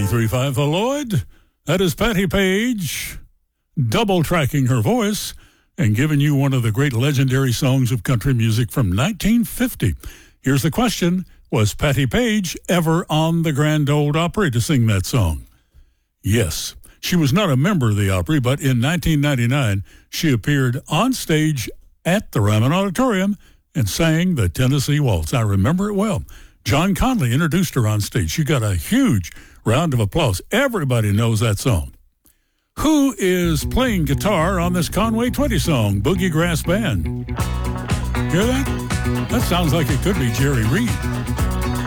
93.5 The Lloyd. That is Patti Page, double-tracking her voice and giving you one of the great legendary songs of country music from 1950. Here's the question. Was Patti Page ever on the Grand Ole Opry to sing that song? Yes. She was not a member of the Opry, but in 1999, she appeared on stage at the Ryman Auditorium and sang the Tennessee Waltz. I remember it well. John Conley introduced her on stage. She got a huge round of applause. Everybody knows that song. Who is playing guitar on this Conway Twitty song, Boogie Grass Band? Hear that? That sounds like it could be Jerry Reed.